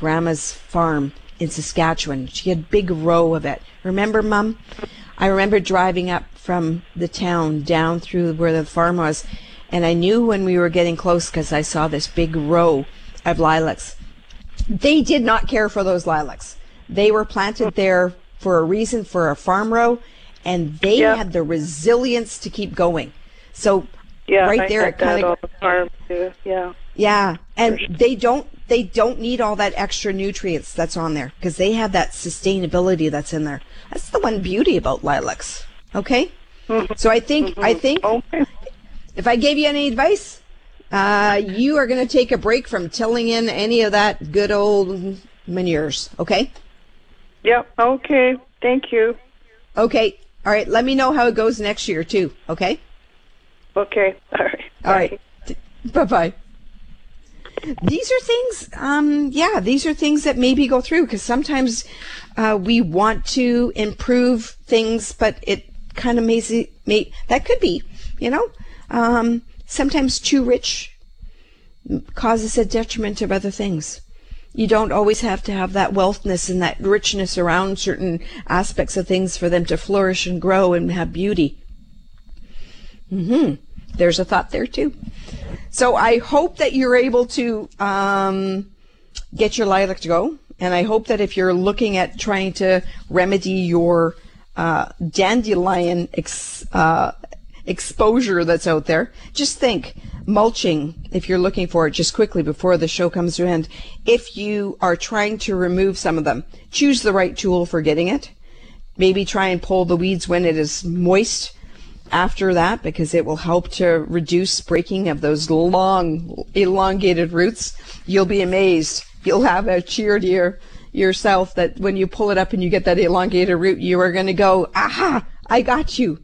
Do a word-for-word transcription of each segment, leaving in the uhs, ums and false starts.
Grandma's farm in Saskatchewan. She had a big row of it. Remember, Mum? I remember driving up from the town down through where the farm was, and I knew when we were getting close because I saw this big row of lilacs. They did not care for those lilacs. They were planted there for a reason, for a farm row, and they yeah. had the resilience to keep going. So yeah, right I there, it kind of the farm too. Yeah, yeah, and they don't they don't need all that extra nutrients that's on there because they have that sustainability that's in there. That's the one beauty about lilacs. Okay, mm-hmm. so I think mm-hmm. I think okay. if I gave you any advice, uh, you are going to take a break from tilling in any of that good old manures. Okay. Yep. Okay. Thank you. Okay. All right. Let me know how it goes next year too. Okay. Okay. All right. All right. Bye bye. These are things, um, yeah, these are things that maybe go through because sometimes uh, we want to improve things, but it kind of makes it, may, that could be, you know, um, sometimes too rich causes a detriment of other things. You don't always have to have that wealthness and that richness around certain aspects of things for them to flourish and grow and have beauty. Mm-hmm. There's a thought there too. So I hope that you're able to um, get your lilac to go. And I hope that if you're looking at trying to remedy your uh, dandelion ex, uh, exposure that's out there, just think mulching, if you're looking for it, just quickly before the show comes to an end. If you are trying to remove some of them, choose the right tool for getting it. Maybe try and pull the weeds when it is moist after that, because it will help to reduce breaking of those long, elongated roots. You'll be amazed. You'll have a cheer to your, yourself that when you pull it up and you get that elongated root, you are going to go, aha, I got you.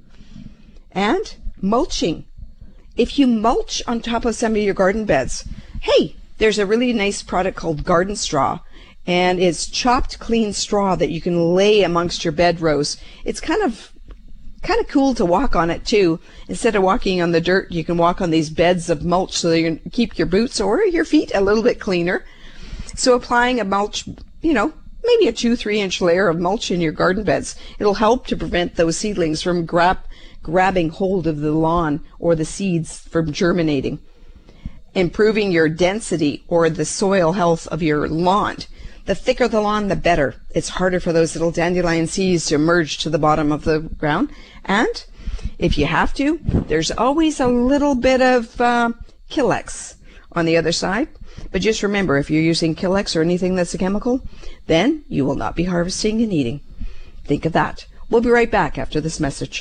And mulching. If you mulch on top of some of your garden beds, hey, there's a really nice product called Garden Straw, and it's chopped clean straw that you can lay amongst your bed rows. It's kind of kind of cool to walk on it too. Instead of walking on the dirt, you can walk on these beds of mulch so that you can keep your boots or your feet a little bit cleaner. So applying a mulch, you know, maybe a two, three inch layer of mulch in your garden beds, it'll help to prevent those seedlings from grab, grabbing hold of the lawn or the seeds from germinating. Improving your density or the soil health of your lawn. The thicker the lawn, the better. It's harder for those little dandelion seeds to emerge to the bottom of the ground. And if you have to, there's always a little bit of uh, Killex on the other side. But just remember, if you're using Killex or anything that's a chemical, then you will not be harvesting and eating. Think of that. We'll be right back after this message.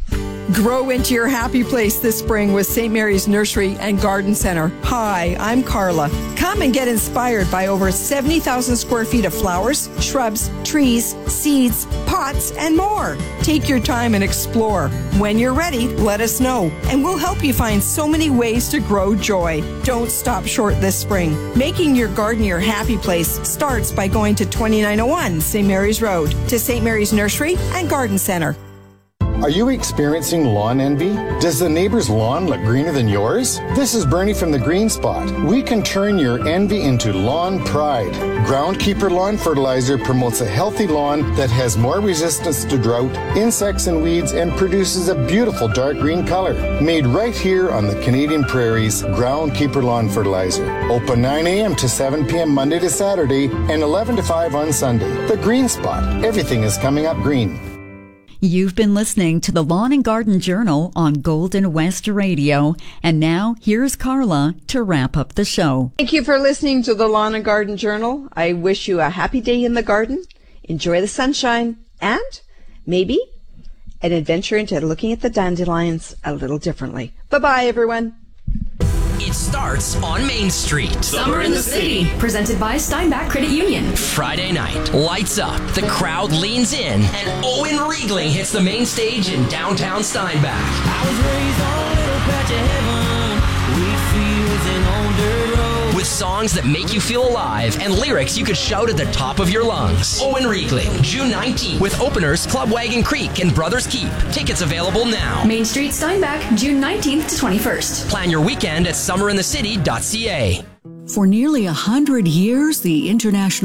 Grow into your happy place this spring with Saint Mary's Nursery and Garden Center. Hi, I'm Carla. Come and get inspired by over seventy thousand square feet of flowers, shrubs, trees, seeds, pots, and more. Take your time and explore. When you're ready, let us know, and we'll help you find so many ways to grow joy. Don't stop short this spring. Making your garden your happy place starts by going to twenty-nine oh one Saint Mary's Road to Saint Mary's Nursery and Garden Center. Are you experiencing lawn envy? Does the neighbor's lawn look greener than yours? This is Bernie from the Green Spot. We can turn your envy into lawn pride. Groundkeeper Lawn Fertilizer promotes a healthy lawn that has more resistance to drought, insects, and weeds, and produces a beautiful dark green color. Made right here on the Canadian prairies, Groundkeeper Lawn Fertilizer. Open nine a.m. to seven p.m. Monday to Saturday and eleven to five on Sunday. The Green Spot. Everything is coming up green. You've been listening to the Lawn and Garden Journal on Golden West Radio. And now, here's Carla to wrap up the show. Thank you for listening to the Lawn and Garden Journal. I wish you a happy day in the garden. Enjoy the sunshine and maybe an adventure into looking at the dandelions a little differently. Bye-bye, everyone. It starts on Main Street. Summer in the City, presented by Steinbach Credit Union. Friday night, lights up, the crowd leans in, and Owen Riegling hits the main stage in downtown Steinbach. I was raised on a little patch of heaven, wheat fields and on dirt roads. With songs that make you feel alive and lyrics you could shout at the top of your lungs. Owen Riegling, June nineteenth, with openers Club Wagon Creek and Brothers Keep. Tickets available now. Main Street, Steinbach, June nineteenth to twenty-first. Plan your weekend at summer in the city dot c a. For nearly a hundred years, the International